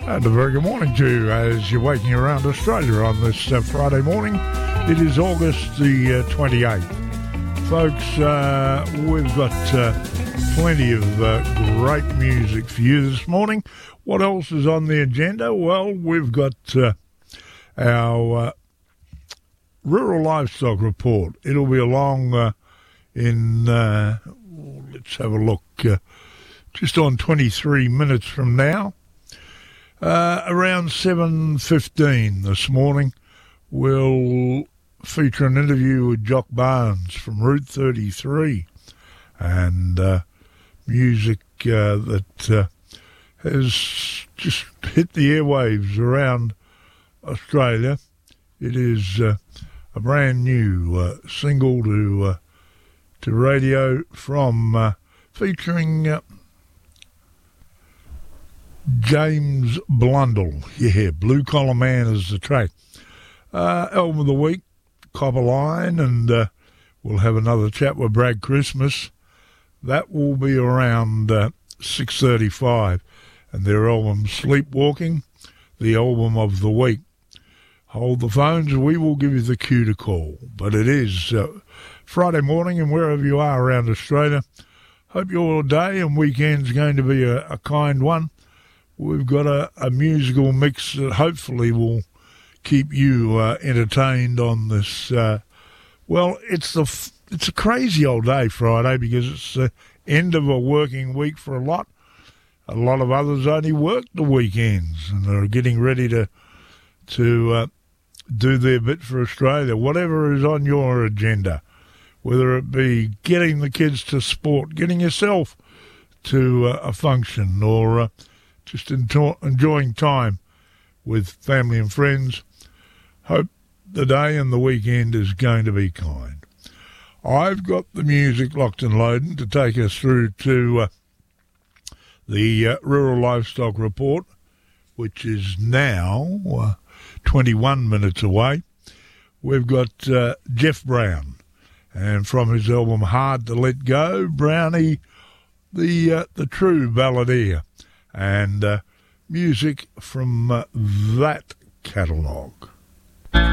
And a very good morning to you as you're waking around Australia on this Friday morning. It is August the 28th. Folks, we've got plenty of great music for you this morning. What else is on the agenda? Well, we've got our rural livestock report. It'll be along in, let's have a look, just on 23 minutes from now. Around 7:15 this morning, we'll feature an interview with Jock Barnes from Route 33 and music that has just hit the airwaves around Australia. It is a brand new single to radio from featuring James Blundell. Yeah, Blue Collar Man is the track. Album of the week, Copper Line, and we'll have another chat with Brad Christmas. That will be around 6:35. And their album, Sleepwalking, the album of the week. Hold the phones, we will give you the cue to call. But it is Friday morning, and wherever you are around Australia, hope your day and weekend's going to be a kind one. We've got a musical mix that hopefully will keep you entertained on this. Well, it's a crazy old day, Friday, because it's the end of a working week for a lot. A lot of others only work the weekends and are getting ready to do their bit for Australia. Whatever is on your agenda, whether it be getting the kids to sport, getting yourself to a function, or just enjoying time with family and friends. Hope the day and the weekend is going to be kind. I've got the music locked and loaded to take us through to the Rural Livestock Report, which is now 21 minutes away. We've got Jeff Brown, and from his album Hard to Let Go, Brownie, the true balladeer, and music from that catalogue.